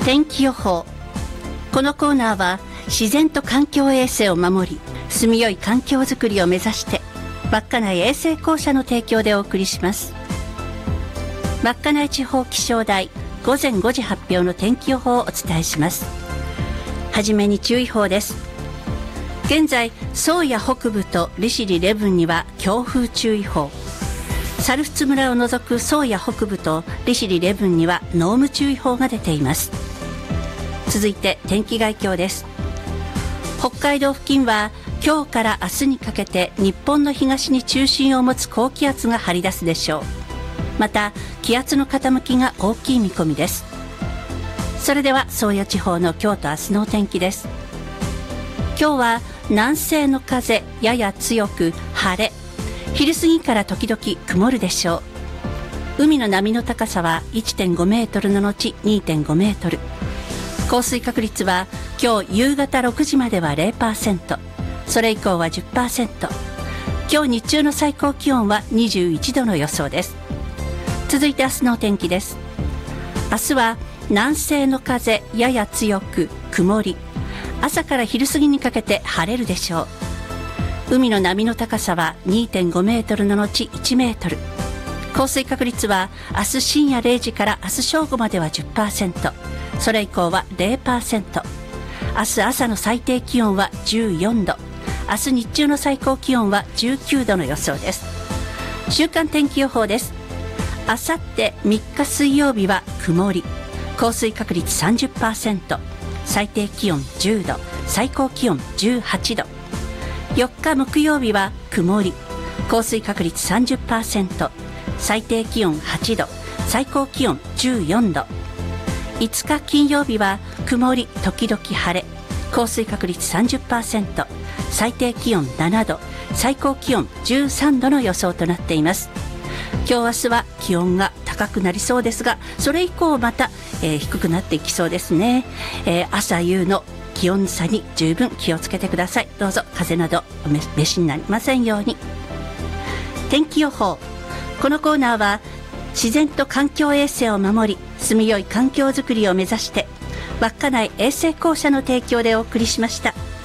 天気予報。このコーナーは自然と環境衛生を守り、住みよい環境づくりを目指して稚内衛生公社の提供でお送りします。稚内地方気象台午前5時発表の天気予報をお伝えします。はじめに注意報です。現在宗谷北部と利尻礼文には強風注意報、猿払村を除く宗谷北部と利尻礼文には濃霧注意報が出ています。続いて天気概況です。北海道付近は今日から明日にかけて日本の東に中心を持つ高気圧が張り出すでしょう。また気圧の傾きが大きい見込みです。それでは宗谷地方の今日と明日のお天気です。今日は南西の風やや強く晴れ、昼過ぎから時々曇るでしょう。海の波の高さは 1.5 メートルの後 2.5 メートル。降水確率は今日夕方6時までは 0%、 それ以降は 10%。 今日日中の最高気温は21度の予想です。続いて明日のお天気です。明日は南西の風やや強く曇り、朝から昼過ぎにかけて晴れるでしょう。海の波の高さは 2.5 メートルの後1メートル。降水確率は明日深夜0時から明日正午までは 10%、それ以降は 0%。 明日朝の最低気温は14度、明日日中の最高気温は19度の予想です。週間天気予報です。あさって3日水曜日は曇り、降水確率 30%、 最低気温10度、最高気温18度。4日木曜日は曇り、降水確率 30%、 最低気温8度、最高気温14度。5日金曜日は曇り時々晴れ、降水確率 30%、 最低気温7度、最高気温13度の予想となっています。今日明日は気温が高くなりそうですが、それ以降また、低くなっていきそうですね。朝夕の気温差に十分気をつけてください。どうぞ風邪などお召しになりませんように。天気予報。このコーナーは自然と環境衛生を守り、住みよい環境づくりを目指して稚内衛生公社の提供でお送りしました。